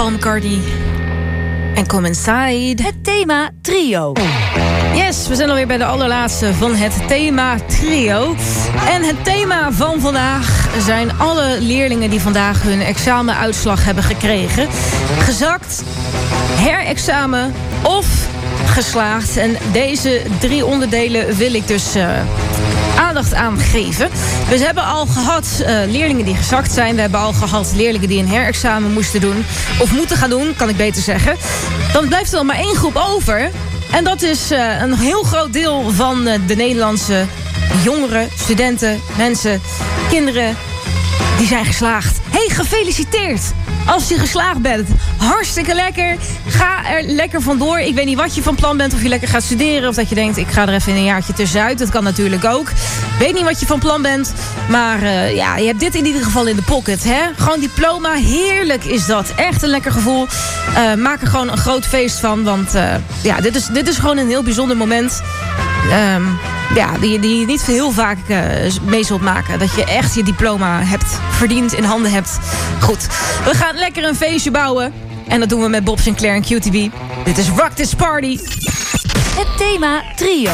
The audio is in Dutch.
Paul McCartney en Come Inside. Het thema trio. Yes, we zijn alweer bij de allerlaatste van het thema trio. En het thema van vandaag zijn alle leerlingen die vandaag hun examenuitslag hebben gekregen. Gezakt, herexamen of geslaagd. En deze 3 onderdelen wil ik dus aandacht aan geven. We hebben al gehad leerlingen die gezakt zijn. We hebben al gehad leerlingen die een herexamen moesten doen. Of moeten gaan doen, kan ik beter zeggen. Dan blijft er nog maar 1 groep over. En dat is een heel groot deel van de Nederlandse jongeren, studenten, mensen, kinderen. Die zijn geslaagd. Hey, gefeliciteerd! Als je geslaagd bent, hartstikke lekker. Ga er lekker vandoor. Ik weet niet wat je van plan bent. Of je lekker gaat studeren. Of dat je denkt, ik ga er even een jaartje tussenuit. Dat kan natuurlijk ook. Weet niet wat je van plan bent. Maar ja, je hebt dit in ieder geval in de pocket. Hè? Gewoon diploma. Heerlijk is dat. Echt een lekker gevoel. Maak er gewoon een groot feest van. Want ja, dit is gewoon een heel bijzonder moment. Ja, die je niet heel vaak mee zult maken. Dat je echt je diploma hebt verdiend, in handen hebt. Goed, we gaan lekker een feestje bouwen. En dat doen we met Bob Sinclair en QTB. Dit is Rock This Party. Het thema trio.